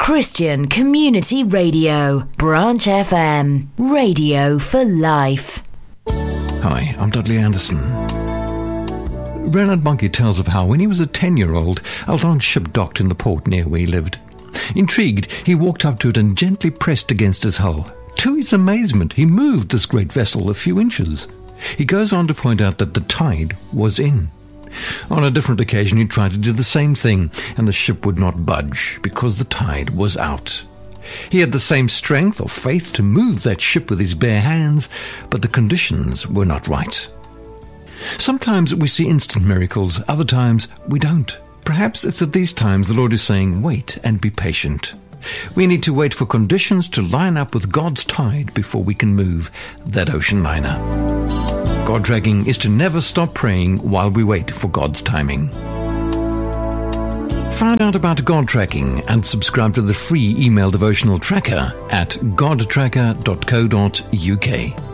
Christian Community Radio, Branch FM, radio for life. Hi, I'm Dudley Anderson. Reinhard Bonnke tells of how when he was a 10-year-old, a large ship docked in the port near where he lived. Intrigued, he walked up to it and gently pressed against its hull. To his amazement, he moved this great vessel a few inches. He goes on to point out that the tide was in. On a different occasion, he tried to do the same thing, and the ship would not budge because the tide was out. He had the same strength or faith to move that ship with his bare hands, but the conditions were not right. Sometimes we see instant miracles, other times we don't. Perhaps it's at these times the Lord is saying, wait and be patient. We need to wait for conditions to line up with God's tide before we can move that ocean liner. God tracking is to never stop praying while we wait for God's timing. Find out about God tracking and subscribe to the free email devotional tracker at godtracker.co.uk.